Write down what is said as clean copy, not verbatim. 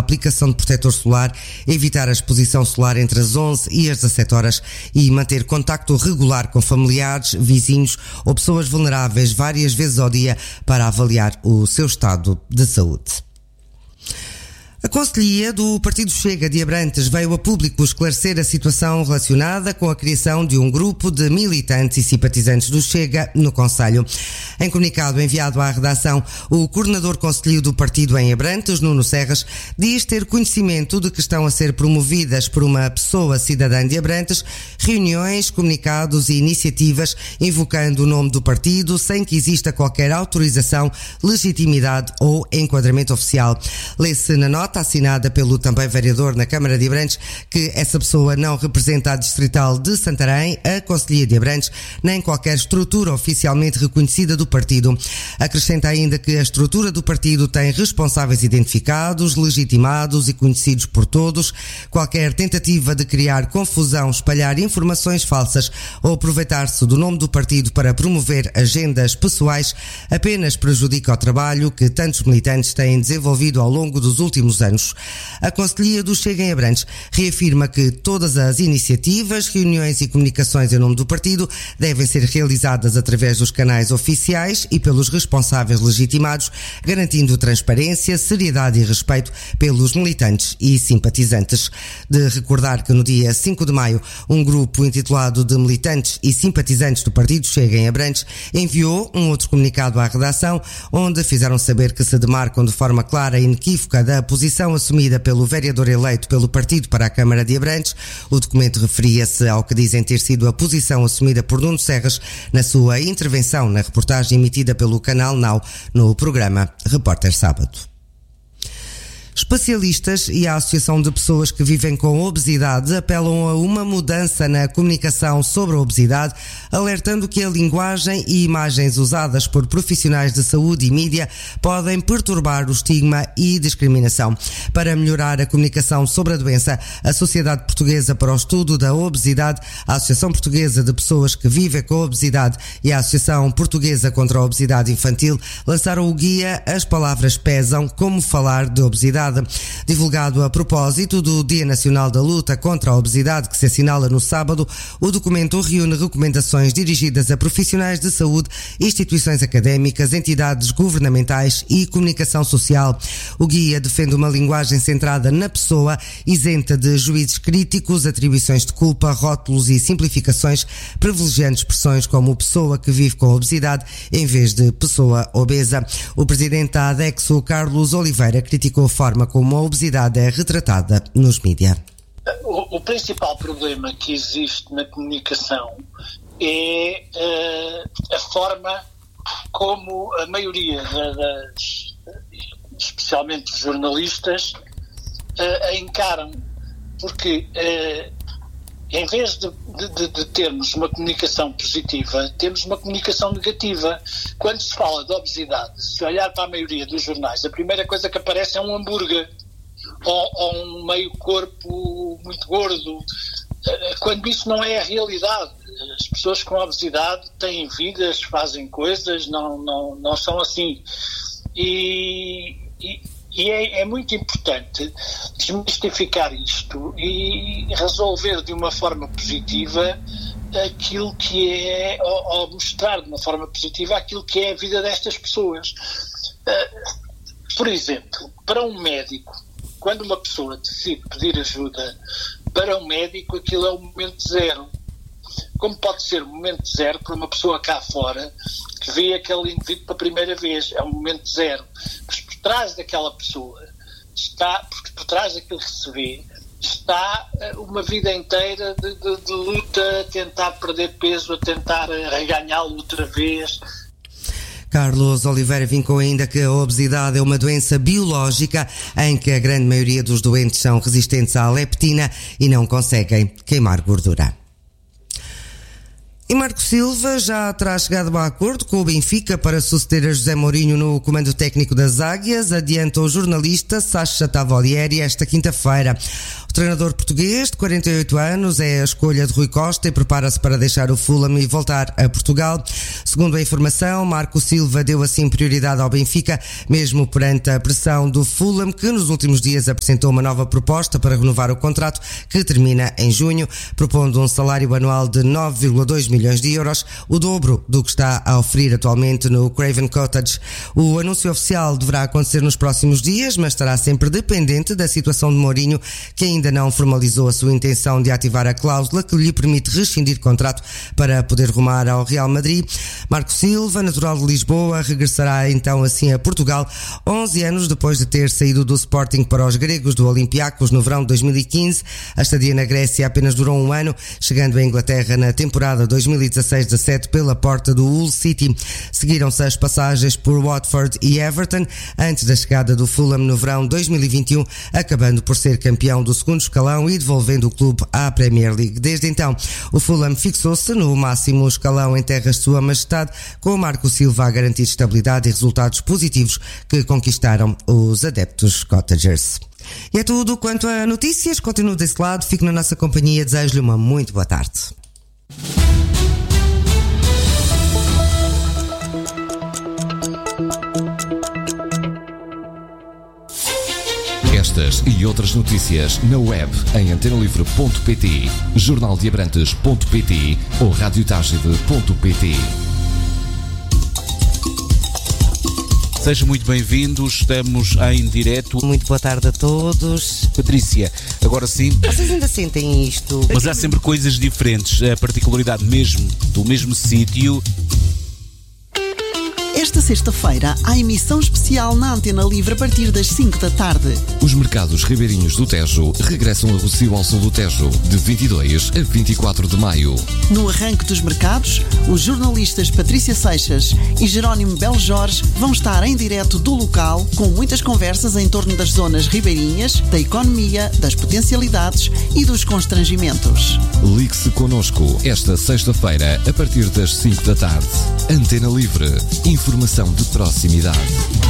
aplicação de protetor solar, evitar a exposição solar entre as 11 e as 17 horas e manter contacto regular com familiares, vizinhos ou pessoas vulneráveis várias vezes ao dia para avaliar o seu estado de saúde. A Conselhia do Partido Chega de Abrantes veio a público esclarecer a situação relacionada com a criação de um grupo de militantes e simpatizantes do Chega no concelho. Em comunicado enviado à redação, o coordenador concelhio do partido em Abrantes, Nuno Serras, diz ter conhecimento de que estão a ser promovidas por uma pessoa cidadã de Abrantes reuniões, comunicados e iniciativas invocando o nome do partido sem que exista qualquer autorização, legitimidade ou enquadramento oficial. Lê-se na nota assinada pelo também vereador na Câmara de Abrantes que essa pessoa não representa a Distrital de Santarém, a Conselhia de Abrantes, nem qualquer estrutura oficialmente reconhecida do partido. Acrescenta ainda que a estrutura do partido tem responsáveis identificados, legitimados e conhecidos por todos. Qualquer tentativa de criar confusão, espalhar informações falsas ou aproveitar-se do nome do partido para promover agendas pessoais apenas prejudica o trabalho que tantos militantes têm desenvolvido ao longo dos últimos anos. A Conselhia do Chega em Abrantes reafirma que todas as iniciativas, reuniões e comunicações em nome do partido devem ser realizadas através dos canais oficiais e pelos responsáveis legitimados, garantindo transparência, seriedade e respeito pelos militantes e simpatizantes. De recordar que no dia 5 de maio, um grupo intitulado de militantes e simpatizantes do Partido Chega em Abrantes enviou um outro comunicado à redação, onde fizeram saber que se demarcam de forma clara e inequívoca da posição assumida pelo vereador eleito pelo partido para a Câmara de Abrantes. O documento referia-se ao que dizem ter sido a posição assumida por Nuno Serras na sua intervenção na reportagem emitida pelo Canal Now no programa Repórter Sábado. Especialistas e a Associação de Pessoas que Vivem com Obesidade apelam a uma mudança na comunicação sobre a obesidade, alertando que a linguagem e imagens usadas por profissionais de saúde e mídia podem perturbar o estigma e discriminação. Para melhorar a comunicação sobre a doença, a Sociedade Portuguesa para o Estudo da Obesidade, a Associação Portuguesa de Pessoas que Vivem com Obesidade e a Associação Portuguesa contra a Obesidade Infantil lançaram o guia As Palavras Pesam, Como Falar de Obesidade. Divulgado a propósito do Dia Nacional da Luta contra a Obesidade, que se assinala no sábado, o documento reúne recomendações dirigidas a profissionais de saúde, instituições académicas, entidades governamentais e comunicação social. O guia defende uma linguagem centrada na pessoa, isenta de juízes críticos, atribuições de culpa, rótulos e simplificações, privilegiando expressões como pessoa que vive com obesidade em vez de pessoa obesa. O presidente da ADEXO, Carlos Oliveira, criticou a forma como a obesidade é retratada nos mídias. O principal problema que existe na comunicação é a forma como a maioria especialmente os jornalistas, a encaram, porque em vez de termos uma comunicação positiva, temos uma comunicação negativa. Quando se fala de obesidade, se olhar para a maioria dos jornais, a primeira coisa que aparece é um hambúrguer ou um meio corpo muito gordo, quando isso não é a realidade. As pessoas com obesidade têm vidas, fazem coisas, não são assim. E é muito importante desmistificar isto e resolver de uma forma positiva aquilo que é, ou mostrar de uma forma positiva aquilo que é a vida destas pessoas. Por exemplo, para um médico, quando uma pessoa decide pedir ajuda para um médico, aquilo é o momento zero. Como pode ser o momento zero para uma pessoa cá fora que vê aquele indivíduo pela primeira vez? É um momento zero. Mas por trás daquela pessoa por trás daquilo que se vê, está uma vida inteira de luta, a tentar perder peso, a tentar reganhá-lo outra vez. Carlos Oliveira vincou ainda que a obesidade é uma doença biológica em que a grande maioria dos doentes são resistentes à leptina e não conseguem queimar gordura. E Marco Silva já terá chegado a acordo com o Benfica para suceder a José Mourinho no comando técnico das Águias, adianta o jornalista Sacha Tavolieri esta quinta-feira. O treinador português, de 48 anos, é a escolha de Rui Costa e prepara-se para deixar o Fulham e voltar a Portugal. Segundo a informação, Marco Silva deu assim prioridade ao Benfica, mesmo perante a pressão do Fulham, que nos últimos dias apresentou uma nova proposta para renovar o contrato, que termina em junho, propondo um salário anual de 9,2 milhões de euros, o dobro do que está a oferir atualmente no Craven Cottage. O anúncio oficial deverá acontecer nos próximos dias, mas estará sempre dependente da situação de Mourinho, que ainda não formalizou a sua intenção de ativar a cláusula que lhe permite rescindir contrato para poder rumar ao Real Madrid. Marco Silva, natural de Lisboa, regressará então assim a Portugal, 11 anos depois de ter saído do Sporting para os gregos do Olympiacos no verão de 2015. A estadia na Grécia apenas durou um ano, chegando à Inglaterra na temporada 2016-17 pela porta do Hull City. Seguiram-se as passagens por Watford e Everton, antes da chegada do Fulham no verão 2021, acabando por ser campeão do segundo escalão e devolvendo o clube à Premier League. Desde então, o Fulham fixou-se no máximo escalão em terras de Sua Majestade, com o Marco Silva a garantir estabilidade e resultados positivos que conquistaram os adeptos Cottagers. E é tudo quanto a notícias. Continuo desse lado, fico na nossa companhia, desejo-lhe uma muito boa tarde. Estas e outras notícias na web em antenalivre.pt, jornaldeabrantes.pt ou radiotagide.pt. Sejam muito bem-vindos, estamos em direto. Muito boa tarde a todos. Patrícia, agora sim. Vocês ainda sentem isto? Mas há sempre coisas diferentes, a particularidade mesmo do mesmo sítio. Esta sexta-feira, há emissão especial na Antena Livre a partir das 5 da tarde. Os mercados ribeirinhos do Tejo regressam a Rossio ao sul do Tejo, de 22 a 24 de maio. No arranque dos mercados, os jornalistas Patrícia Seixas e Jerónimo Belo Jorge vão estar em direto do local, com muitas conversas em torno das zonas ribeirinhas, da economia, das potencialidades e dos constrangimentos. Ligue-se connosco esta sexta-feira a partir das 5 da tarde. Antena Livre. Informação de proximidade.